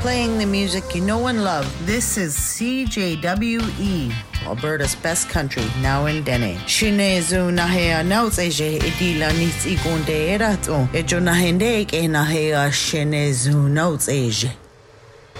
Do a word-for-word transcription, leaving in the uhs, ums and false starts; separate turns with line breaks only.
Playing the music you know and love. This is C J W E, Alberta's best country, now in Dene. Shinezu nahea nautseje edila nits igonde erato. Ejo nahende ke nahea shinezu nautseje.